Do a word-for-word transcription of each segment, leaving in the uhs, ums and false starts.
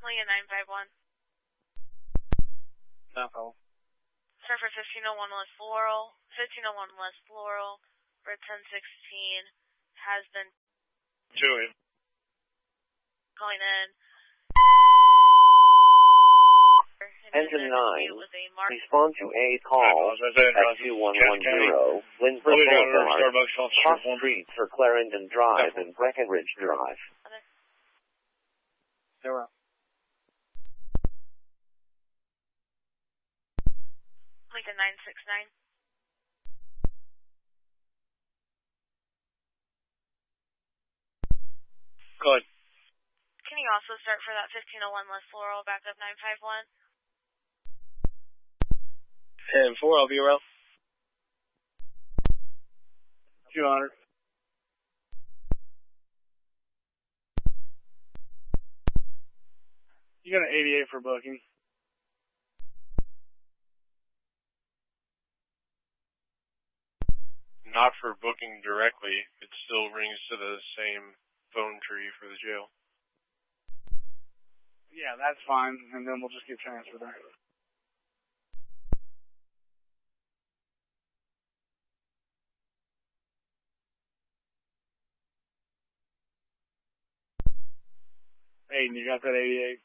Lincoln nine five one. No problem. Sir, for fifteen oh one West Laurel, fifteen oh one West Laurel, for ten sixteen has been... Two in. Calling in. Engine nine, respond to a call at two one one zero, Winsboro Boulevard, Cross Street for Clarendon Drive and Breckenridge Drive. Zero. Lincoln nine six nine. Go ahead. Can you also start for that fifteen oh one West Laurel, backup nine five one? ten four, I'll be around. two hundred. You got an eighty-eight for booking. Not for booking directly. It still rings to the same phone tree for the jail. Yeah, that's fine, and then we'll just get transferred there. Aiden, you got that eighty-eight?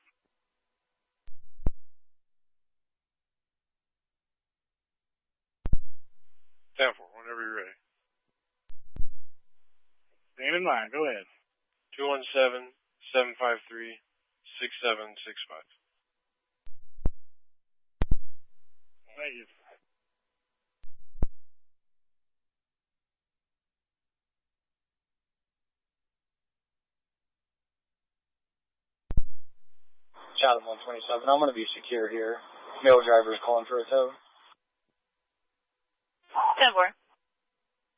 ten four, whenever you're ready. Stand in line, go ahead. two one seven, seven five three, six seven six five. Thank you. Chatham one twenty-seven, I'm going to be secure here. Male driver is calling for a tow. ten four.